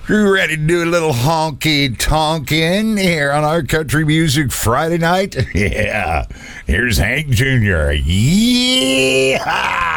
You ready to do a little honky tonkin here on our Country Music Friday night? Yeah. Here's Hank Jr. Yeah.